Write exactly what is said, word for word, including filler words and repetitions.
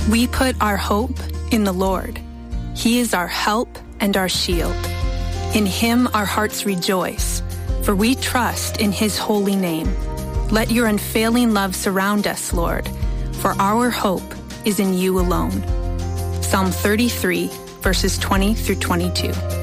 We put our hope in the Lord. He is our help and our shield. In him our hearts rejoice, for we trust in his holy name. Let your unfailing love surround us, Lord, for our hope is in you alone. Psalm thirty-three, verses twenty through twenty-two.